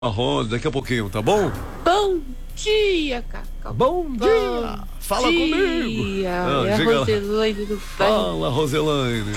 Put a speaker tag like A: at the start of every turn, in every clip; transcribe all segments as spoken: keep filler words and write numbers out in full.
A: Marrom, daqui a pouquinho, tá bom?
B: Bom dia, Cacau.
A: Bom dia! Bom Fala
B: dia.
A: comigo!
B: Ah, é a Roselaine do
A: Fala, Roselaine.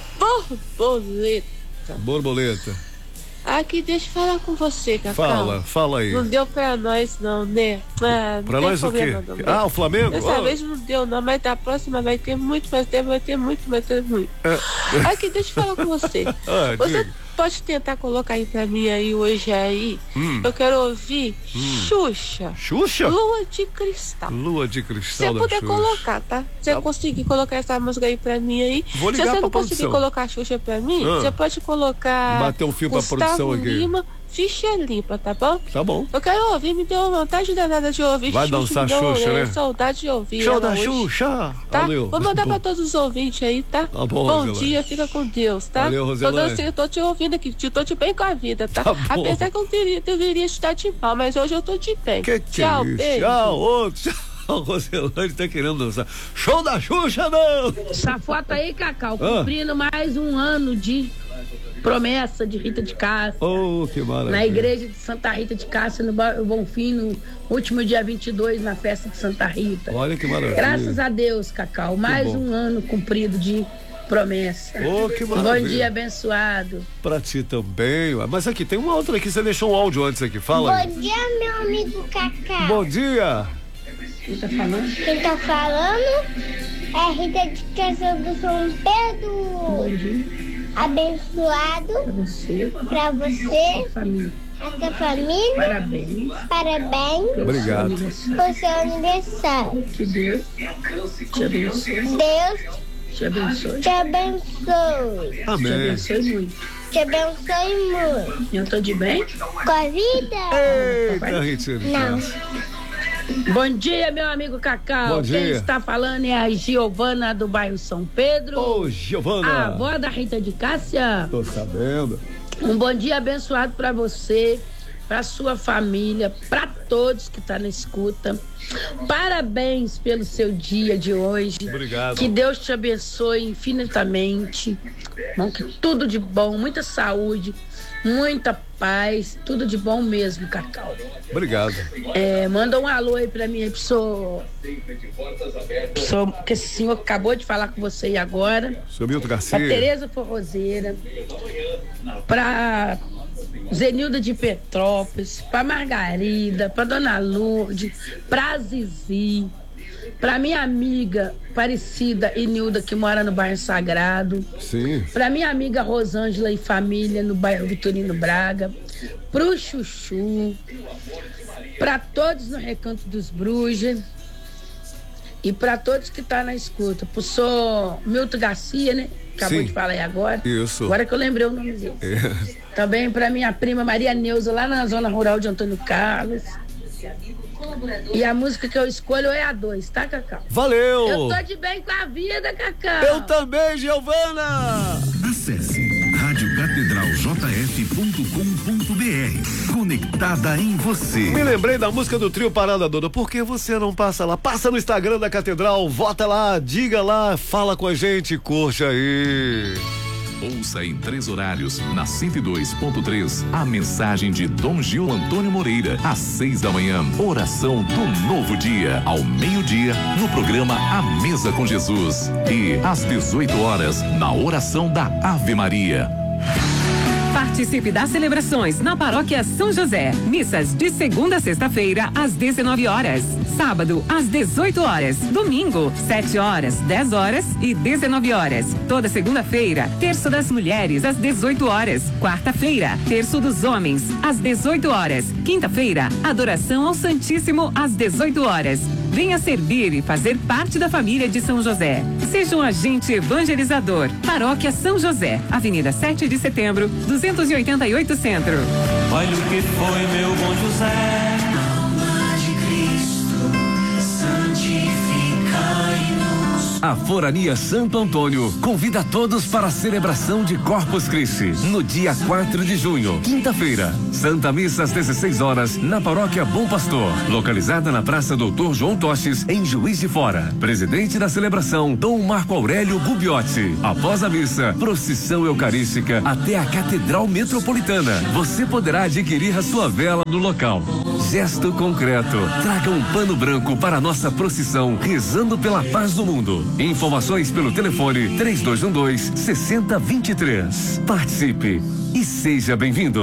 B: Borboleta.
A: Borboleta.
B: Aqui, deixa eu falar com você, Cacau.
A: Fala, fala aí.
B: Não deu pra nós, não, né? Ah, não
A: pra nós o quê? Não, ah, o Flamengo?
B: Dessa
A: oh.
B: vez não deu, não, mas da próxima vai ter muito mais tempo, vai ter muito, vai ter muito. É. Aqui, deixa eu falar com você.
A: Ah,
B: você
A: diga.
B: pode tentar colocar aí pra mim aí hoje aí? Hum. Eu quero ouvir hum. Xuxa.
A: Xuxa?
B: Lua de Cristal.
A: Lua de Cristal.
B: Se você puder
A: Xuxa.
B: colocar, tá? Se você tá. conseguir colocar essa música aí pra mim aí.
A: Vou ligar
B: Se você
A: pra
B: não
A: produção.
B: conseguir colocar a Xuxa pra mim, ah. você pode colocar.
A: Bater um fio pra
B: Gustavo
A: produção aqui.
B: Lima, Ficha limpa, tá bom?
A: Tá bom.
B: Eu quero ouvir, me deu vontade danada de ouvir.
A: Vai
B: Xuxa,
A: dançar Xuxa, né?
B: Saudade de ouvir.
A: Show da
B: hoje.
A: Xuxa.
B: Tá?
A: Valeu.
B: Vou mandar pra todos os ouvintes aí, tá?
A: Tá bom,
B: Bom
A: Roselaine.
B: dia, fica com Deus, tá?
A: Valeu, Roselaine.
B: Eu tô te ouvindo aqui, te tô de bem com a vida, tá?
A: Tá bom.
B: Apesar que eu deveria, deveria estar de mal, mas hoje eu tô de bem.
A: Que que
B: tchau,
A: é isso?
B: beijo.
A: Tchau, outro. O Roselaine tá querendo dançar. Show da Xuxa, não!
C: Essa foto aí, Cacau, cumprindo ah. mais um ano de promessa de Rita de Cássia.
A: Oh, que maravilha.
C: Na igreja de Santa Rita de Cássia, no Bonfim, no último dia vinte e dois, na festa de Santa Rita.
A: Olha que maravilha.
C: Graças a Deus, Cacau, mais um ano cumprido de promessa.
A: Oh, que maravilha.
C: Bom dia, abençoado.
A: Pra ti também. Mas aqui, tem uma outra aqui, você deixou um áudio antes aqui, fala
D: Bom
A: aí.
D: dia, meu amigo Cacau.
A: Bom dia.
C: Quem tá falando?
D: Quem tá falando é Rita de Cássia do São Pedro.
C: Bom dia.
D: Abençoado
C: pra você,
D: pra você,
C: a família.
D: a tua família.
C: Parabéns.
D: Parabéns.
A: Obrigado.
D: Por seu aniversário.
C: Que Deus te abençoe.
D: Deus
C: te abençoe.
D: Te abençoe.
A: Amém.
C: Te abençoe muito.
D: Te abençoe muito.
C: Eu tô de bem?
D: Com a vida?
A: Eita, Rita.
D: Não.
C: Bom dia, meu amigo Cacau.
A: Bom dia.
C: Quem está falando é a Giovana do bairro São Pedro.
A: Ô, Giovana.
C: A avó da Rita de Cássia.
A: Tô sabendo.
C: Um bom dia abençoado para você, para sua família, para todos que estão tá na escuta. Parabéns pelo seu dia de hoje.
A: Obrigado.
C: Que Deus te abençoe infinitamente. Bom, que tudo de bom, muita saúde, muita paz, tudo de bom mesmo, Cacau.
A: Obrigado.
C: É, manda um alô aí pra mim, pessoa, pessoa que esse senhor acabou de falar com você aí agora.
A: Seu Milton Garcia.
C: Pra Tereza Forrozeira, pra Zenilda de Petrópolis, pra Margarida, pra Dona Lourdes, pra Zizi, pra minha amiga Aparecida e Nilda, que mora no bairro Sagrado.
A: Sim.
C: Pra minha amiga Rosângela e família no bairro Vitorino Braga. Pro Chuchu. Pra todos no Recanto dos Brujas. E pra todos que tá na escuta. Pro senhor Milton Garcia, né? Acabou
A: Sim.
C: de falar aí agora.
A: Isso.
C: Agora que eu lembrei o nome dele.
A: É.
C: Também pra minha prima Maria Neuza, lá na zona rural de Antônio Carlos. E a música que eu escolho é a dois, tá, Cacau?
A: Valeu!
C: Eu tô de bem com a vida, Cacau.
A: Eu também, Giovana!
E: Acesse rádio catedral j f ponto com ponto b r. Conectada em você.
A: Me lembrei da música do trio Parada Dona. Por que você não passa lá? Passa no Instagram da Catedral, vota lá, diga lá, fala com a gente, curte aí.
E: Ouça em três horários, na cento e dois ponto três, a mensagem de Dom Gil Antônio Moreira, às seis da manhã, oração do novo dia, ao meio-dia, no programa A Mesa com Jesus, e às dezoito horas, na oração da Ave Maria.
F: Participe das celebrações na Paróquia São José. Missas de segunda a sexta-feira, às dezenove horas. Sábado, às dezoito horas. Domingo, sete horas, dez horas e dezenove horas. Toda segunda-feira, terço das mulheres, às dezoito horas. Quarta-feira, terço dos homens, às dezoito horas. Quinta-feira, adoração ao Santíssimo, às dezoito horas. Venha servir e fazer parte da família de São José. Seja um agente evangelizador. Paróquia São José, Avenida sete de Setembro, duzentos e oitenta e oito Centro.
G: Olha o que foi, meu bom José. Alma de Cristo, santificai-nos.
H: A Forania Santo Antônio convida todos para a celebração de Corpus Christi no dia quatro de junho, quinta-feira. Santa Missa às dezesseis horas na Paróquia Bom Pastor, localizada na Praça Doutor João Toches, em Juiz de Fora. Presidente da celebração, Dom Marco Aurélio Gubiotti. Após a missa, procissão eucarística até a Catedral Metropolitana. Você poderá adquirir a sua vela no local. Gesto concreto. Traga um pano branco para a nossa procissão, rezando pela paz do mundo. Informações pelo telefone três dois um dois, seis zero dois três. Participe e seja bem-vindo.